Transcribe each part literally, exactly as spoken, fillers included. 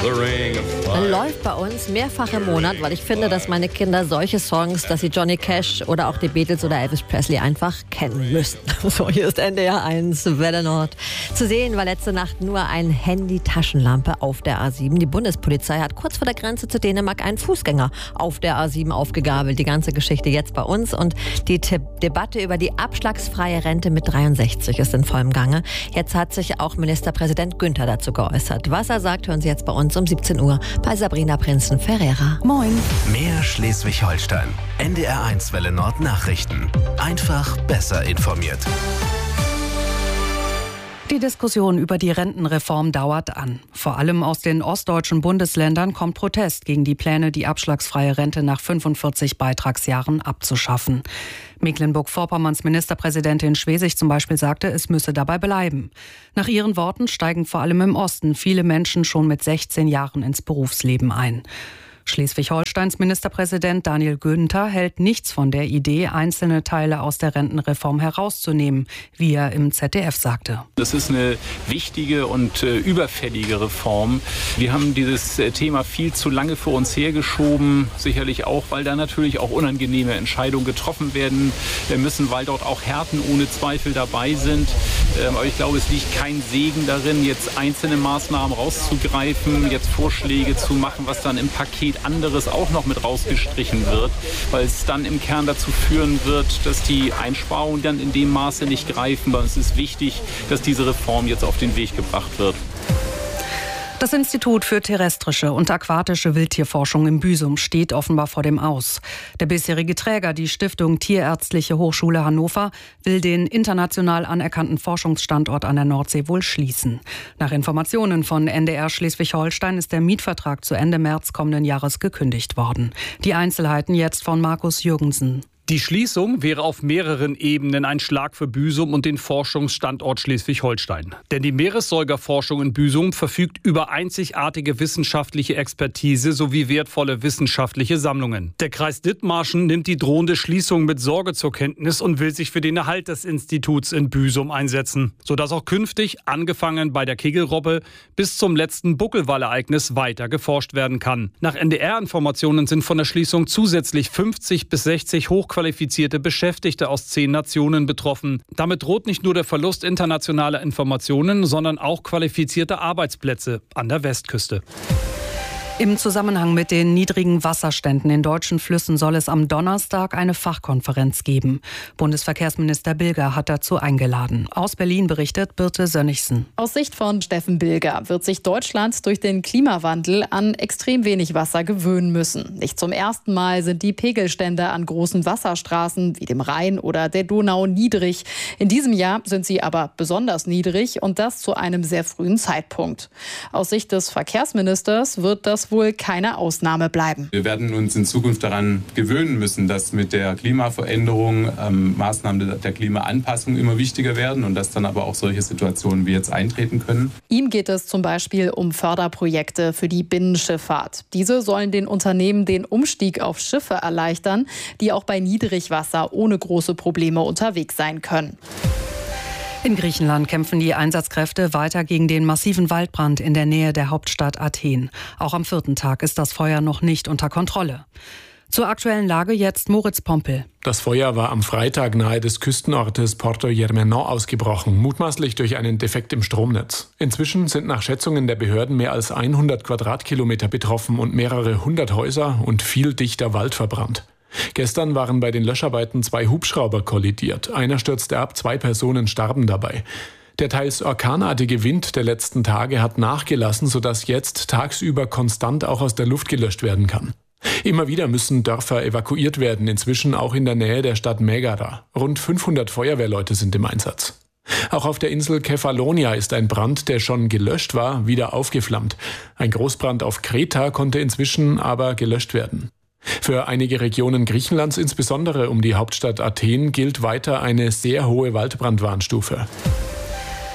Läuft bei uns mehrfach im Monat, weil ich finde, dass meine Kinder solche Songs, dass sie Johnny Cash oder auch die Beatles oder Elvis Presley einfach kennen müssen. So, hier ist N D R eins, Welle Nord. Zu sehen war letzte Nacht nur ein Handy-Taschenlampe auf der A sieben. Die Bundespolizei hat kurz vor der Grenze zu Dänemark einen Fußgänger auf der A sieben aufgegabelt. Die ganze Geschichte jetzt bei uns und die Te- Debatte über die abschlagsfreie Rente mit dreiundsechzig ist in vollem Gange. Jetzt hat sich auch Ministerpräsident Günther dazu geäußert. Was er sagt, hören Sie jetzt bei uns um siebzehn Uhr bei Sabrina Prinzen-Ferreira. Moin. Mehr Schleswig-Holstein. N D R eins Welle Nord Nachrichten. Einfach besser informiert. Die Diskussion über die Rentenreform dauert an. Vor allem aus den ostdeutschen Bundesländern kommt Protest gegen die Pläne, die abschlagsfreie Rente nach fünfundvierzig Beitragsjahren abzuschaffen. Mecklenburg-Vorpommerns Ministerpräsidentin Schwesig zum Beispiel sagte, es müsse dabei bleiben. Nach ihren Worten steigen vor allem im Osten viele Menschen schon mit sechzehn Jahren ins Berufsleben ein. Schleswig-Holsteins Ministerpräsident Daniel Günther hält nichts von der Idee, einzelne Teile aus der Rentenreform herauszunehmen, wie er im Z D F sagte. Das ist eine wichtige und äh, überfällige Reform. Wir haben dieses äh, Thema viel zu lange vor uns hergeschoben, sicherlich auch, weil da natürlich auch unangenehme Entscheidungen getroffen werden äh, müssen, weil dort auch Härten ohne Zweifel dabei sind. Ähm, aber ich glaube, es liegt kein Segen darin, jetzt einzelne Maßnahmen rauszugreifen, jetzt Vorschläge zu machen, was dann im Paket anderes auch noch mit rausgestrichen wird, weil es dann im Kern dazu führen wird, dass die Einsparungen dann in dem Maße nicht greifen. Aber es ist wichtig, dass diese Reform jetzt auf den Weg gebracht wird. Das Institut für terrestrische und aquatische Wildtierforschung in Büsum steht offenbar vor dem Aus. Der bisherige Träger, die Stiftung Tierärztliche Hochschule Hannover, will den international anerkannten Forschungsstandort an der Nordsee wohl schließen. Nach Informationen von N D R Schleswig-Holstein ist der Mietvertrag zu Ende März kommenden Jahres gekündigt worden. Die Einzelheiten jetzt von Markus Jürgensen. Die Schließung wäre auf mehreren Ebenen ein Schlag für Büsum und den Forschungsstandort Schleswig-Holstein. Denn die Meeressäugerforschung in Büsum verfügt über einzigartige wissenschaftliche Expertise sowie wertvolle wissenschaftliche Sammlungen. Der Kreis Dithmarschen nimmt die drohende Schließung mit Sorge zur Kenntnis und will sich für den Erhalt des Instituts in Büsum einsetzen, sodass auch künftig, angefangen bei der Kegelrobbe, bis zum letzten Buckelwalereignis weiter geforscht werden kann. Nach N D R-Informationen sind von der Schließung zusätzlich fünfzig bis sechzig hochqualifizierte qualifizierte Beschäftigte aus zehn Nationen betroffen. Damit droht nicht nur der Verlust internationaler Informationen, sondern auch qualifizierte Arbeitsplätze an der Westküste. Im Zusammenhang mit den niedrigen Wasserständen in deutschen Flüssen soll es am Donnerstag eine Fachkonferenz geben. Bundesverkehrsminister Bilger hat dazu eingeladen. Aus Berlin berichtet Birte Sönnigsen. Aus Sicht von Steffen Bilger wird sich Deutschland durch den Klimawandel an extrem wenig Wasser gewöhnen müssen. Nicht zum ersten Mal sind die Pegelstände an großen Wasserstraßen wie dem Rhein oder der Donau niedrig. In diesem Jahr sind sie aber besonders niedrig und das zu einem sehr frühen Zeitpunkt. Aus Sicht des Verkehrsministers wird das wohl keine Ausnahme bleiben. Wir werden uns in Zukunft daran gewöhnen müssen, dass mit der Klimaveränderung ähm, Maßnahmen der Klimaanpassung immer wichtiger werden und dass dann aber auch solche Situationen wie jetzt eintreten können. Ihm geht es zum Beispiel um Förderprojekte für die Binnenschifffahrt. Diese sollen den Unternehmen den Umstieg auf Schiffe erleichtern, die auch bei Niedrigwasser ohne große Probleme unterwegs sein können. In Griechenland kämpfen die Einsatzkräfte weiter gegen den massiven Waldbrand in der Nähe der Hauptstadt Athen. Auch am vierten Tag ist das Feuer noch nicht unter Kontrolle. Zur aktuellen Lage jetzt Moritz Pompel. Das Feuer war am Freitag nahe des Küstenortes Porto Germenon ausgebrochen, mutmaßlich durch einen Defekt im Stromnetz. Inzwischen sind nach Schätzungen der Behörden mehr als hundert Quadratkilometer betroffen und mehrere hundert Häuser und viel dichter Wald verbrannt. Gestern waren bei den Löscharbeiten zwei Hubschrauber kollidiert. Einer stürzte ab, zwei Personen starben dabei. Der teils orkanartige Wind der letzten Tage hat nachgelassen, sodass jetzt tagsüber konstant auch aus der Luft gelöscht werden kann. Immer wieder müssen Dörfer evakuiert werden, inzwischen auch in der Nähe der Stadt Megara. Rund fünfhundert Feuerwehrleute sind im Einsatz. Auch auf der Insel Kefalonia ist ein Brand, der schon gelöscht war, wieder aufgeflammt. Ein Großbrand auf Kreta konnte inzwischen aber gelöscht werden. Für einige Regionen Griechenlands, insbesondere um die Hauptstadt Athen, gilt weiter eine sehr hohe Waldbrandwarnstufe.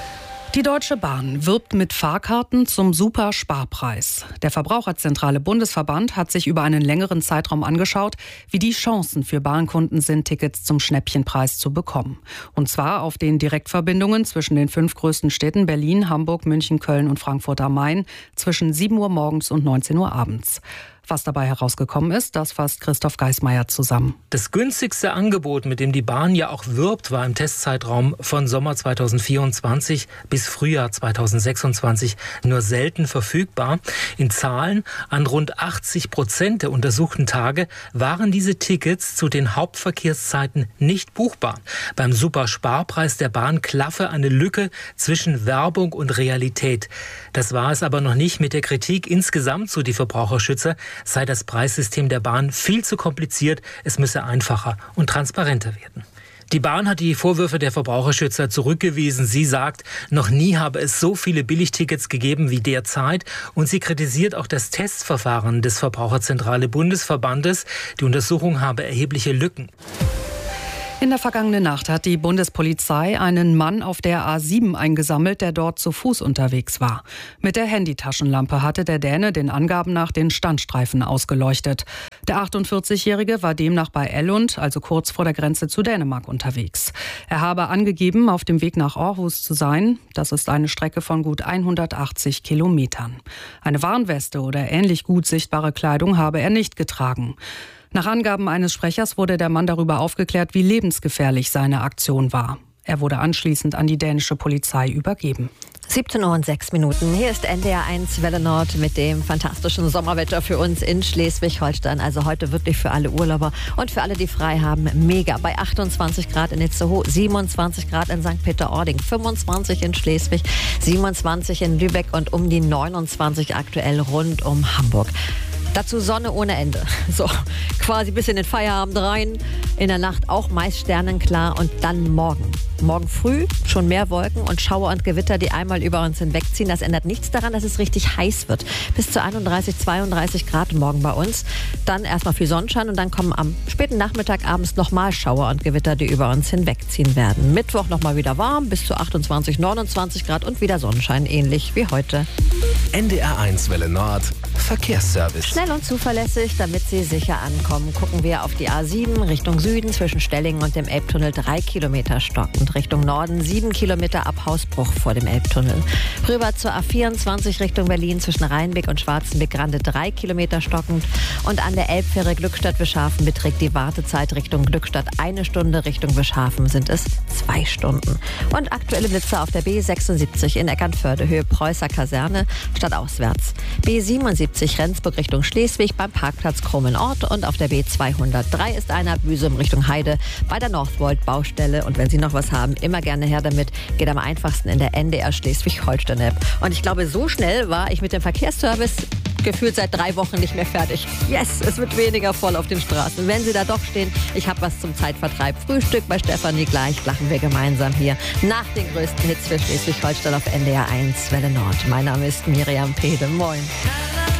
Die Deutsche Bahn wirbt mit Fahrkarten zum Super-Sparpreis. Der Verbraucherzentrale Bundesverband hat sich über einen längeren Zeitraum angeschaut, wie die Chancen für Bahnkunden sind, Tickets zum Schnäppchenpreis zu bekommen. Und zwar auf den Direktverbindungen zwischen den fünf größten Städten Berlin, Hamburg, München, Köln und Frankfurt am Main zwischen sieben Uhr morgens und neunzehn Uhr abends. Was dabei herausgekommen ist, das fasst Christoph Geismeier zusammen. Das günstigste Angebot, mit dem die Bahn ja auch wirbt, war im Testzeitraum von Sommer zweitausendvierundzwanzig bis Frühjahr zweitausendsechsundzwanzig nur selten verfügbar. In Zahlen: an rund achtzig Prozent der untersuchten Tage waren diese Tickets zu den Hauptverkehrszeiten nicht buchbar. Beim Supersparpreis der Bahn klaffe eine Lücke zwischen Werbung und Realität. Das war es aber noch nicht mit der Kritik insgesamt, so die Verbraucherschützer, sei das Preissystem der Bahn viel zu kompliziert, es müsse einfacher und transparenter werden. Die Bahn hat die Vorwürfe der Verbraucherschützer zurückgewiesen. Sie sagt, noch nie habe es so viele Billigtickets gegeben wie derzeit. Und sie kritisiert auch das Testverfahren des Verbraucherzentrale Bundesverbandes. Die Untersuchung habe erhebliche Lücken. In der vergangenen Nacht hat die Bundespolizei einen Mann auf der A sieben eingesammelt, der dort zu Fuß unterwegs war. Mit der Handytaschenlampe hatte der Däne den Angaben nach den Standstreifen ausgeleuchtet. Der achtundvierzigjährige war demnach bei Ellund, also kurz vor der Grenze zu Dänemark, unterwegs. Er habe angegeben, auf dem Weg nach Aarhus zu sein. Das ist eine Strecke von gut hundertachtzig Kilometern. Eine Warnweste oder ähnlich gut sichtbare Kleidung habe er nicht getragen. Nach Angaben eines Sprechers wurde der Mann darüber aufgeklärt, wie lebensgefährlich seine Aktion war. Er wurde anschließend an die dänische Polizei übergeben. siebzehn Uhr und sechs Minuten. Hier ist N D R eins Welle Nord mit dem fantastischen Sommerwetter für uns in Schleswig-Holstein. Also heute wirklich für alle Urlauber und für alle, die frei haben, mega. Bei achtundzwanzig Grad in Itzehoe, siebenundzwanzig Grad in Sankt Peter-Ording, fünfundzwanzig in Schleswig, siebenundzwanzig in Lübeck und um die neunundzwanzig aktuell rund um Hamburg. Dazu Sonne ohne Ende. So, quasi bis in den Feierabend rein. In der Nacht auch meist sternenklar und dann morgen. Morgen früh schon mehr Wolken und Schauer und Gewitter, die einmal über uns hinwegziehen. Das ändert nichts daran, dass es richtig heiß wird. Bis zu einunddreißig, zweiunddreißig Grad morgen bei uns. Dann erstmal viel Sonnenschein und dann kommen am späten Nachmittag abends nochmal Schauer und Gewitter, die über uns hinwegziehen werden. Mittwoch nochmal wieder warm, bis zu achtundzwanzig, neunundzwanzig Grad und wieder Sonnenschein, ähnlich wie heute. N D R eins Welle Nord Verkehrsservice. Schnell und zuverlässig, damit Sie sicher ankommen, gucken wir auf die A sieben Richtung Süden zwischen Stellingen und dem Elbtunnel drei Kilometer stockend. Richtung Norden sieben Kilometer ab Hausbruch vor dem Elbtunnel. Rüber zur A vierundzwanzig Richtung Berlin zwischen Rheinbeck und Schwarzenbeck-Grande drei Kilometer stockend. Und an der Elbfähre Glückstadt-Wischhafen beträgt die Wartezeit Richtung Glückstadt eine Stunde, Richtung Wischhafen sind es zwei Stunden. Und aktuelle Blitze auf der B sechsundsiebzig in Eckernförde, Höhe Preußer Kaserne, stadtauswärts. B siebenundsiebzig Rendsburg Richtung Schleswig beim Parkplatz Krummenort und auf der B zweihundertdrei ist einer Büsum Richtung Heide bei der Northvolt-Baustelle. Und wenn Sie noch was haben, immer gerne her damit. Geht am einfachsten in der N D R Schleswig-Holstein-App. Und ich glaube, so schnell war ich mit dem Verkehrsservice gefühlt seit drei Wochen nicht mehr fertig. Yes, es wird weniger voll auf den Straßen. Wenn Sie da doch stehen, ich habe was zum Zeitvertreib. Frühstück bei Stefanie gleich, lachen wir gemeinsam hier nach den größten Hits für Schleswig-Holstein auf N D R eins Welle Nord. Mein Name ist Miriam Pede. Moin.